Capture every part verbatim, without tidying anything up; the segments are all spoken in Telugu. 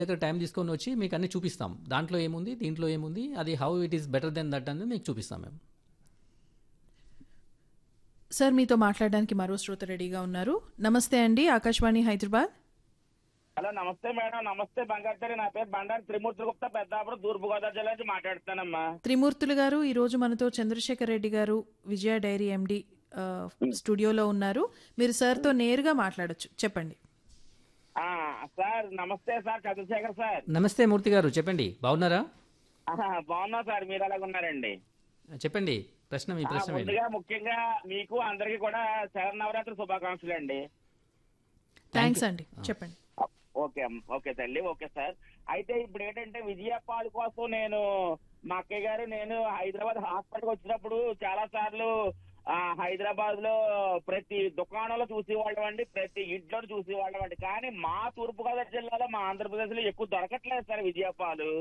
దగ్గర టైం తీసుకొని వచ్చి మీకు అన్ని చూపిస్తాం. దాంట్లో ఏముంది, దీంట్లో ఏముంది, అది how it is better then that అనేది మీకు చూపిస్తాం మేము. సార్ మీతో మాట్లాడడానికి మరో శ్రోత రెడీగా ఉన్నారు. నమస్తే అండి, ఆకాశవాణి హైదరాబాద్. హలో, నమస్తే మేడం. నమస్తే బంగారు. నా పేరు బండారు త్రిమూర్తి గుప్తా, పెద్దాపురం, తూర్పు గోదావరి జిల్లా నుంచి మాట్లాడుతానమ్మా. త్రిమూర్తులు గారు, ఈ రోజు మనతో చంద్రశేఖర్ రెడ్డి గారు, విజయ డైరీ ఎండి స్టూడియోలో ఉన్నారు. మీరు సార్తో నేరుగా మాట్లాడొచ్చు, చెప్పండి. ఆ, సార్ నమస్తే సార్, చంద్రశేఖర్ సార్. నమస్తే మూర్తి గారు, చెప్పండి. బాగున్నారా? ఆహా, బాగున్నా సార్, మీరు ఎలాగ ఉన్నారండి? చెప్పండి, ప్రశ్న మీ ఆ, ప్రశ్న ఏంటి? ముందుగా ముఖ్యంగా మీకు అందరికి కూడా శరన్నవరాత్రి శుభాకాంక్షలు అండి. థ్యాంక్స్ అండి, చెప్పండి. ఓకే అమ్మ, ఓకే తల్లి, ఓకే సార్. అయితే ఇప్పుడు ఏంటంటే విజయపాల్ కోసం నేను మా అక్కయ్య గారు నేను హైదరాబాద్ హాస్పిటల్కి వచ్చినప్పుడు చాలా సార్లు ఆ హైదరాబాద్ లో ప్రతి దుకాణంలో చూసేవాళ్ళం అండి, ప్రతి ఇంట్లో చూసేవాళ్ళం అండి. కానీ మా తూర్పుగోదావరి జిల్లాలో, మా ఆంధ్రప్రదేశ్ లో ఎక్కువ దొరకట్లేదు సార్ విజయపాలు.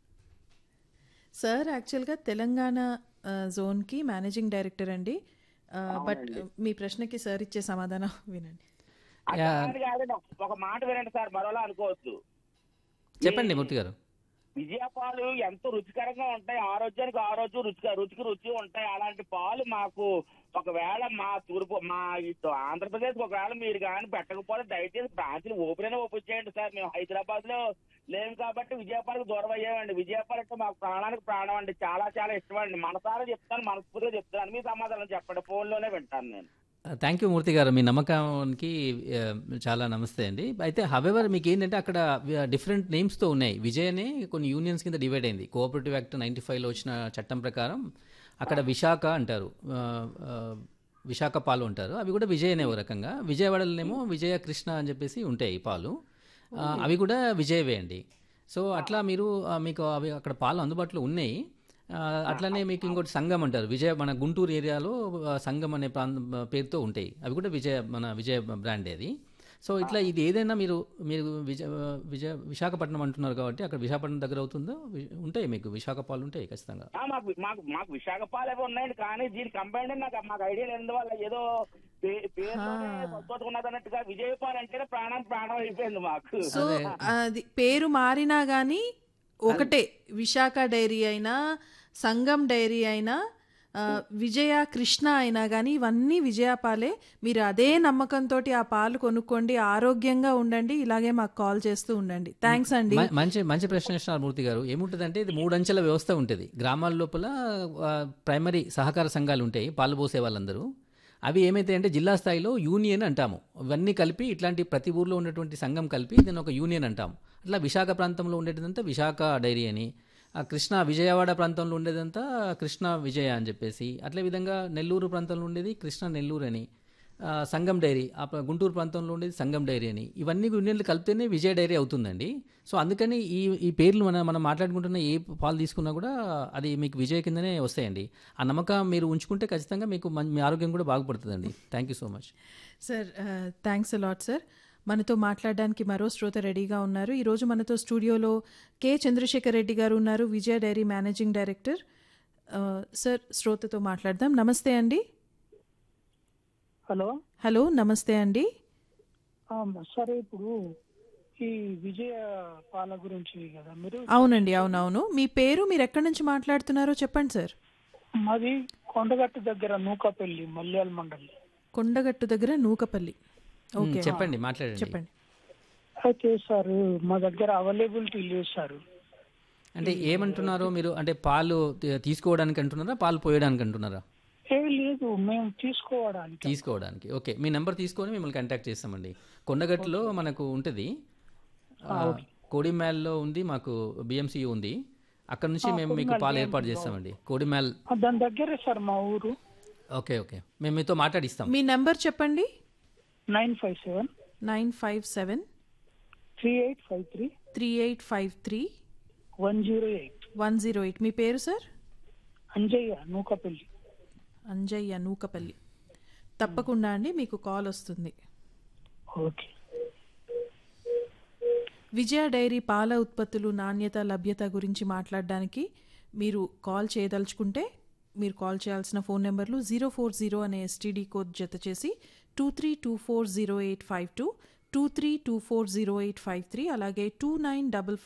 సార్ యాక్చువల్గా తెలంగాణ జోన్కి మేనేజింగ్ డైరెక్టర్ అండి. బట్ మీ ప్రశ్నకి సార్ ఇచ్చే సమాధానం వినండి. అట్లా కాదండి, ఒక మాట వినండి సార్, మరోలా అనుకోవచ్చు. చెప్పండి మూర్తి గారు. విజయ పాలు ఎంతో రుచికరంగా ఉంటాయి, ఆరోగ్యానికి ఆరోగ్యం, రుచిగా రుచికి రుచి ఉంటాయి. అలాంటి పాలు మాకు ఒకవేళ మా తూర్పు మా ఇటు ఆంధ్రప్రదేశ్ ఒకవేళ మీరు కానీ పెట్టకపోతే దయచేసి బ్రాంచ్లు ఓపెన్ అయినా ఓపెన్ చేయండి సార్. మేము హైదరాబాద్ లో లేము కాబట్టి విజయపాలకు దూరం అయ్యామండి. విజయపాల అంటే మాకు ప్రాణానికి ప్రాణం అండి, చాలా చాలా ఇష్టం అండి. మనసారా చెప్తాను, మనస్ఫూర్తిగా చెప్తాను. మీ సమాధానం చెప్పండి, ఫోన్ లోనే వింటాను నేను. థ్యాంక్ యూ మూర్తి గారు, మీ నమ్మకానికి ఆ, చాలా నమస్తే అండి. అయితే హవెవర్ మీకు ఏంటంటే అక్కడ డిఫరెంట్ నేమ్స్తో ఉన్నాయి. విజయ్ అనే కొన్ని యూనియన్స్ కింద డివైడ్ అయింది. కోఆపరేటివ్ యాక్ట్ నైంటీ ఫైవ్లో వచ్చిన చట్టం ప్రకారం అక్కడ విశాఖ అంటారు, ఆ, ఆ, విశాఖ పాలు అంటారు. అవి కూడా విజయ్ అనే ఒక రకంగా. విజయవాడలోనేమో విజయ కృష్ణ అని చెప్పేసి ఉంటాయి పాలు, ఆ, అవి కూడా విజయవే అండి. సో అట్లా మీరు ఆ, మీకు అవి అక్కడ పాలు అందుబాటులో ఉన్నాయి. ఆ, అట్లనే మీకు ఇంకోటి సంఘం అంటారు. విజయ మన గుంటూరు ఏరియాలో ఆ, సంఘం అనే ప్రాంత పేరుతో ఉంటాయి. అవి కూడా విజయ మన విజయ బ్రాండ్ అది. సో ఇట్లా ఇది ఏదైనా మీరు మీరు విజయ విజయ విశాఖపట్నం అంటున్నారు కాబట్టి అక్కడ విశాఖపట్నం దగ్గర అవుతుందో వి- ఉంటాయి, మీకు విశాఖ పాలు ఉంటాయి ఖచ్చితంగా. ఆ, మాకు మాకు మాకు విశాఖ పాలు అవి ఉన్నాయండి. కానీ దీని కంబైండ్ నాకు మాకు ఐడియా లేని వల్ల ఏదో పే- పేరుతోనే సంతోషం ఉన్నది అన్నట్టుగా విజయపాల్ అంటేనే ప్రాణం ప్రాణం అయిపోయింది మాకు. సో అది పేరు మారినా కానీ ఒకటే, విశాఖ డైరీ అయినా సంగం డైరీ అయినా ఆ, విజయ కృష్ణ అయినా కానీ ఇవన్నీ విజయ పాలే. మీరు అదే నమ్మకంతో ఆ పాలు కొనుక్కోండి, ఆరోగ్యంగా ఉండండి, ఇలాగే మాకు కాల్ చేస్తూ ఉండండి. థ్యాంక్స్ అండి. మ- మంచి మంచి ప్రశ్న ఇస్తున్నారు మూర్తి గారు. ఏముంటుందంటే ఇది మూడు అంచెల వ్యవస్థ ఉంటుంది. గ్రామాల లోపల ఆ, ప్రైమరీ సహకార సంఘాలు ఉంటాయి, పాలు పోసే వాళ్ళందరూ. అవి ఏమైతాయంటే జిల్లా స్థాయిలో యూనియన్ అంటాము. ఇవన్నీ కలిపి ఇట్లాంటి ప్రతి ఊర్లో ఉన్నటువంటి సంఘం కలిపి దీన్ని ఒక యూనియన్ అంటాం. అట్లా విశాఖ ప్రాంతంలో ఉండేదంతా విశాఖ డైరీ అని, ఆ కృష్ణ విజయవాడ ప్రాంతంలో ఉండేదంతా కృష్ణ విజయ అని చెప్పేసి, అట్లే విధంగా నెల్లూరు ప్రాంతంలో ఉండేది కృష్ణ నెల్లూరు అని, ఆ, సంగం డైరీ ఆ ప్ర- గుంటూరు ప్రాంతంలో ఉండేది సంగం డైరీ అని. ఇవన్నీ యూనియన్లు కలిపితేనే విజయ డైరీ అవుతుందండి. సో అందుకని ఈ ఈ పేర్లు మనం మనం మాట్లాడుకుంటున్న ఏ పాలు తీసుకున్నా కూడా అది మీకు విజయ కిందనే వస్తాయండి. ఆ నమ్మకం మీరు ఉంచుకుంటే ఖచ్చితంగా మీకు మం- మీ ఆరోగ్యం కూడా బాగుపడుతుందండి. Thank you so much. Sir thanks a lot sir. మనతో మాట్లాడడానికి మరో శ్రోత రెడీగా ఉన్నారు. ఈరోజు మనతో స్టూడియోలో కె చంద్రశేఖర్ రెడ్డి గారు ఉన్నారు, విజయ డైరీ మేనేజింగ్ డైరెక్టర్. ఆ, సార్ శ్రోతతో మాట్లాడదాం. నమస్తే అండి. హలో. హలో, నమస్తే అండి. ఆ, సరే, ఇప్పుడు ఈ విజయ పాల గురించి కదా మీరు? అవునండి, అవునవును. మీ పేరు, మీరు ఎక్కడి నుంచి మాట్లాడుతున్నారో చెప్పండి సార్. మాది కొండగట్టు దగ్గర నూకపల్లి, మల్యాల మండలి. కొండగట్టు దగ్గర నూకపల్లి. ఓకే, చెప్పండి, మాట్లాడండి. చెప్పండి. అయితే సార్ మా దగ్గర అవైలబిలిటీ లేదు సార్. అంటే ఏమంటున్నారో మీరు, అంటే పాలు తీ- తీసుకోవడానికి అంటున్నారా, పాలు పోయడానికి అంటున్నారా? ఏమి లేదు, మేము తీసుకోవడానికి. తీసుకోవడానికి. ఓకే, మీ నెంబర్ తీసుకొని మిమ్మల్ని కాంటాక్ట్ చేస్తామండి. కొండగట్టులో మనకు ఉంటుంది, ఆ, కోడిమ్యాల్లో ఉంది, మాకు బిఎంసీ ఉంది. అక్కడ నుంచి మేము మీకు పాలు ఏర్పాటు చేస్తామండి. కోడిమ్యాల్. ఆ, దాని దగ్గరే సార్ మా ఊరు. ఓకే ఓకే, మేము మీతో మాట్లాడిస్తాం. మీ నెంబర్ చెప్పండి. Nine five seven nine five seven three eight five three three eight five three one zero eight one zero eight. మీ పేరు సార్? అంజయ్య, నూకపల్లి. అంజయ్య, నూకపల్లి. తప్పకుండా అండి, మీకు కాల్ వస్తుంది. ఓకే. విజయ డైరీ పాల ఉత్పత్తులు నాణ్యత, లభ్యత గురించి మాట్లాడడానికి మీరు కాల్ చేయదలుచుకుంటే మీరు కాల్ చేయాల్సిన ఫోన్ నెంబర్లు జీరో ఫోర్ జీరో అనే ఎస్టీడీ కోడ్ జత చేసి two three two four zero eight five two two three two four zero eight five three అలాగే టూ నైన్ డబల్